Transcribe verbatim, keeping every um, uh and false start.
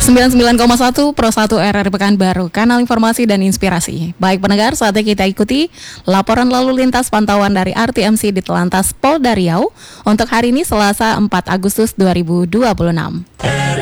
sembilan puluh sembilan koma satu Pro satu R R Pekanbaru, kanal informasi dan inspirasi. Baik pendengar, saatnya kita ikuti laporan lalu lintas pantauan dari R T M C di Telantas Polda Riau untuk hari ini Selasa empat Agustus dua ribu dua puluh enam.